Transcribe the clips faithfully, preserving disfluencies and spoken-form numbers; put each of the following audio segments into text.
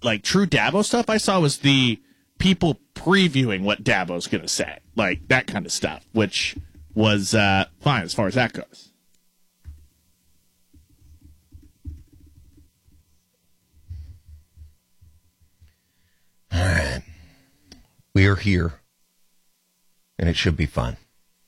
like true Dabo stuff I saw was the people previewing what Dabo's going to say, like that kind of stuff, which was uh, fine as far as that goes. All right. We are here, and it should be fun.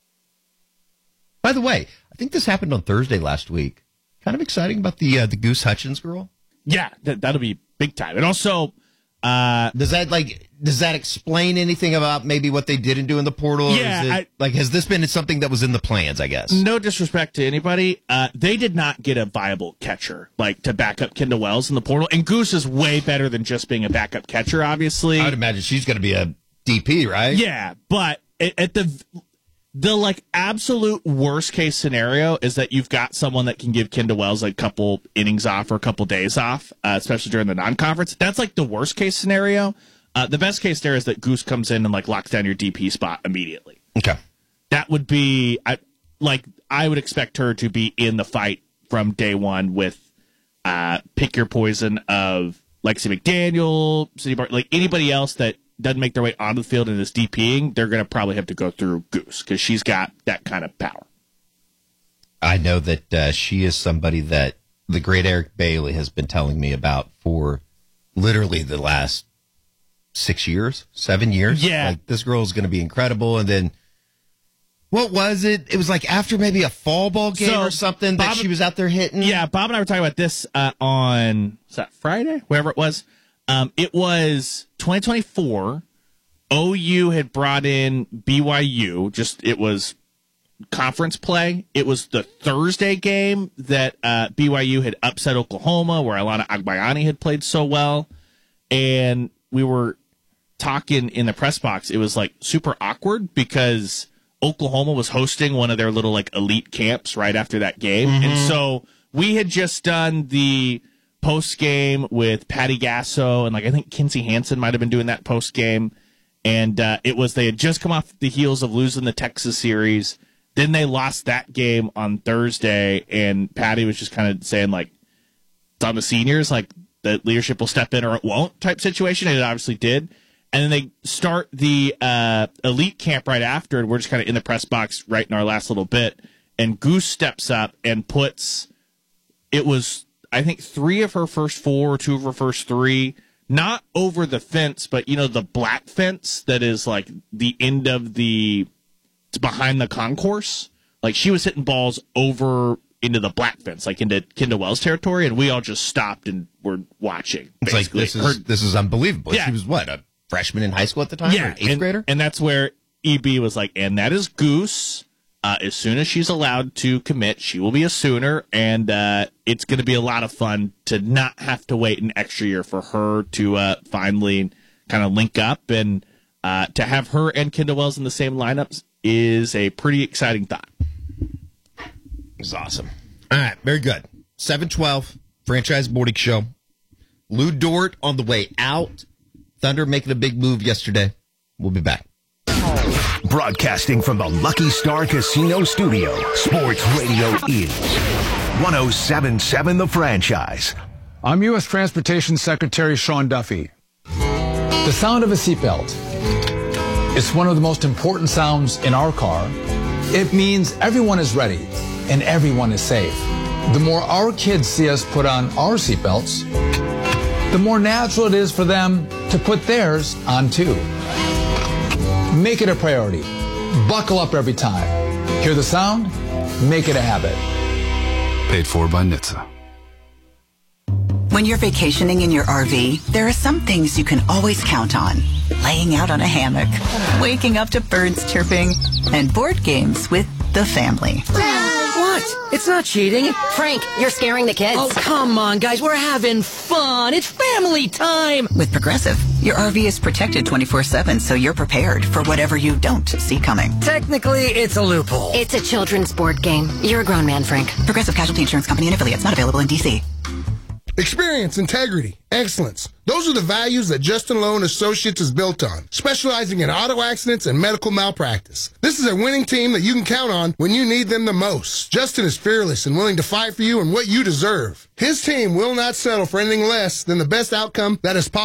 By the way, I think this happened on Thursday last week. Kind of exciting about the uh, the Goose Hutchins girl. Yeah, that, that'll be big time. And also, uh, does that like does that explain anything about maybe what they did and do in the portal? Yeah, or is it, I, like has this been something that was in the plans? I guess. No disrespect to anybody, uh, they did not get a viable catcher like to back up Kendall Wells in the portal. And Goose is way better than just being a backup catcher. Obviously, I would imagine she's going to be a D P, right? Yeah, but at, at the the like absolute worst case scenario is that you've got someone that can give Kendall Wells like a couple innings off or a couple days off, uh, especially during the non-conference. That's like the worst case scenario. Uh, the best case there is that Goose comes in and like locks down your D P spot immediately. Okay, that would be I like I would expect her to be in the fight from day one with uh, pick your poison of Lexi McDaniel, Cindy Bart, like anybody else that doesn't make their way onto the field and is DPing, they're going to probably have to go through Goose because she's got that kind of power. I know that uh, she is somebody that the great Eric Bailey has been telling me about for literally the last six years, seven years. Yeah. Like, this girl is going to be incredible. And then, what was it? It was like after maybe a fall ball game so or something Bob, that she was out there hitting. Yeah, Bob and I were talking about this uh, on, was that Friday? Wherever it was. Um, it was twenty twenty-four. O U had brought in B Y U. Just it was conference play. It was the Thursday game that uh, B Y U had upset Oklahoma, where Alana Agbayani had played so well. And we were talking in the press box. It was like super awkward because Oklahoma was hosting one of their little like elite camps right after that game. Mm-hmm. And so we had just done the post game with Patty Gasso and like I think Kinsey Hansen might have been doing that post game, and uh, it was they had just come off the heels of losing the Texas series. Then they lost that game on Thursday, and Patty was just kind of saying like it's on the seniors, like the leadership will step in or it won't type situation, and it obviously did. And then they start the uh, elite camp right after, and we're just kind of in the press box right in our last little bit, and Goose steps up and puts it was. I think three of her first four, or two of her first three, not over the fence, but, you know, the black fence that is like the end of the, it's behind the concourse. Like she was hitting balls over into the black fence, like into Kendall Wells territory, and we all just stopped and were watching. It's like, this is, her, this is unbelievable. Yeah. She was what, a freshman in high school at the time? Yeah. Or an eighth and, grader? And that's where E B was like, and that is Goose. Uh, as soon as she's allowed to commit, she will be a Sooner, and uh, it's going to be a lot of fun to not have to wait an extra year for her to uh, finally kind of link up, and uh, to have her and Kendall Wells in the same lineups is a pretty exciting thought. It's awesome. All right, very good. seven twelve, Franchise Morning Show. Lou Dort on the way out. Thunder making a big move yesterday. We'll be back. Broadcasting from the Lucky Star Casino Studio, Sports Radio is one oh seven point seven The Franchise. I'm U S Transportation Secretary Sean Duffy. The sound of a seatbelt is one of the most important sounds in our car. It means everyone is ready and everyone is safe. The more our kids see us put on our seatbelts, the more natural it is for them to put theirs on too. Make it a priority. Buckle up every time. Hear the sound? Make it a habit. Paid for by N H T S A. When you're vacationing in your R V, there are some things you can always count on. Laying out on a hammock, waking up to birds chirping, and board games with the family. What? It's not cheating. Frank, you're scaring the kids. Oh, come on, guys. We're having fun. It's family time. With Progressive, your R V is protected twenty-four seven, so you're prepared for whatever you don't see coming. Technically, it's a loophole. It's a children's board game. You're a grown man, Frank. Progressive Casualty Insurance Company and affiliates, not available in D C. Experience, integrity, excellence. Those are the values that Justin Loan Associates is built on, specializing in auto accidents and medical malpractice. This is a winning team that you can count on when you need them the most. Justin is fearless and willing to fight for you and what you deserve. His team will not settle for anything less than the best outcome that is possible.